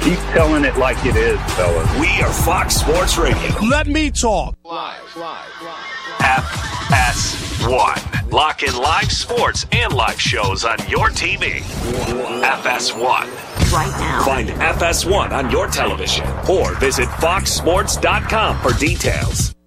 Keep telling it like it is, fellas. We are Fox Sports Radio. Let me talk. Live. FS1. Lock in live sports and live shows on your TV. FS1. Right now. Find FS1 on your television or visit foxsports.com for details.